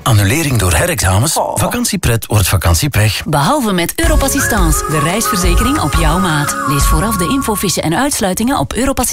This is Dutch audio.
Annulering door herexamens? Vakantiepret wordt vakantiepech. Behalve met Europassistance, de reisverzekering op jouw maat. Lees vooraf de infofiche en uitsluitingen op